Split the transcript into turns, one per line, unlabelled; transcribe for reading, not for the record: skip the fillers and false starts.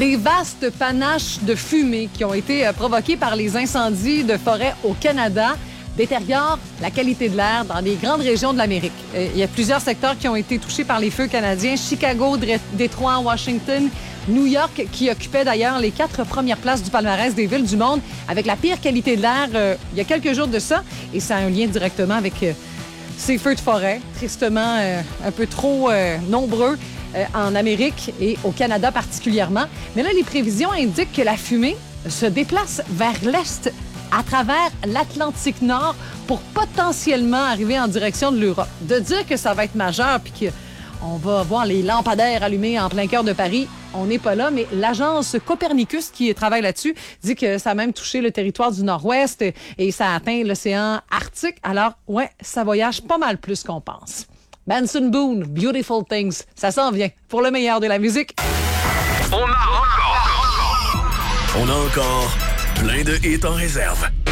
Les vastes panaches de fumée qui ont été provoqués par les incendies de forêt au Canada détériorent la qualité de l'air dans les grandes régions de l'Amérique. Il y a plusieurs secteurs qui ont été touchés par les feux canadiens. Chicago, Détroit, Washington, New York, qui occupait d'ailleurs les 4 premières places du palmarès des villes du monde avec la pire qualité de l'air il y a quelques jours de ça. Et ça a un lien directement avec ces feux de forêt, tristement un peu trop nombreux en Amérique et au Canada particulièrement. Mais là, les prévisions indiquent que la fumée se déplace vers l'est à travers l'Atlantique Nord pour potentiellement arriver en direction de l'Europe. De dire que ça va être majeur puis qu'on va voir les lampadaires allumés en plein cœur de Paris, on n'est pas là, mais l'agence Copernicus qui travaille là-dessus dit que ça a même touché le territoire du Nord-Ouest et ça a atteint l'océan Arctique. Alors, ouais, ça voyage pas mal plus qu'on pense. Benson Boone, Beautiful Things, ça s'en vient pour le meilleur de la musique.
On a encore plein de hits en réserve.